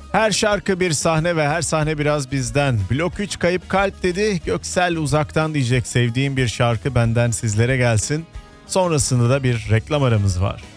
Her şarkı bir sahne ve her sahne biraz bizden. Blok 3 Kayıp Kalp dedi. Göksel Uzak'tan diyecek sevdiğim bir şarkı benden sizlere gelsin. Sonrasında da bir reklam aramız var.